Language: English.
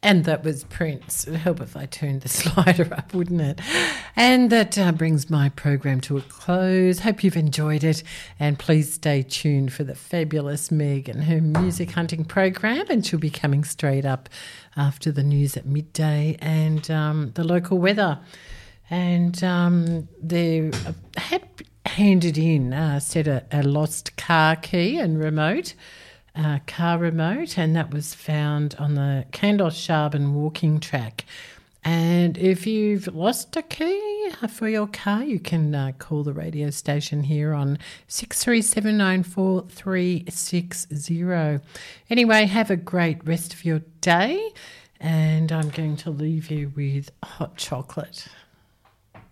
And that was Prince. It'd help if I turned the slider up, wouldn't it? And that brings my program to a close. Hope you've enjoyed it. And please stay tuned for the fabulous Meg and her music hunting program. And she'll be coming straight up after the news at midday and the local weather. And they had handed in, said a lost car key and remote. Car remote, and that was found on the Candlesharben walking track. And if you've lost a key for your car, you can call the radio station here on 63794 Anyway, have a great rest of your day, and I'm going to leave you with hot chocolate.